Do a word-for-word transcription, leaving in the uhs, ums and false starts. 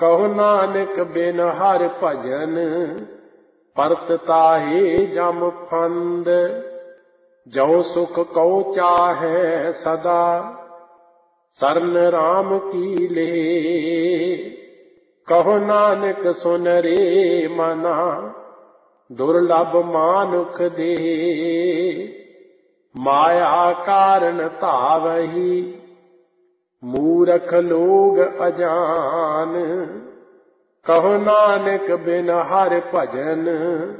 ਕਹੋ ਨਾਨਕ ਬਿਨ ਹਰਿ ਭਜਨ, ਪਰਤ ਤਾਹੇ ਜਮ ਫੰਦ। ਜੋ ਸੁਖ ਕਉ ਚਾਹੈ ਸਦਾ, ਸਰਨ ਰਾਮ ਕੀ ਲੇ। ਕਹੋ ਨਾਨਕ ਸੁਨ ਰੇ ਮਨਾ, ਦੁਰਲਭ ਮਾਨੁਖ ਦੇ। ਮਾਇਆ ਕਾਰਨ ਧਾਵਹੀ, ਮੂਰਖ ਲੋਗ ਅਜਾਨ। ਕਹੋ ਨਾਨਕ ਬਿਨ ਹਰਿ ਭਜਨ,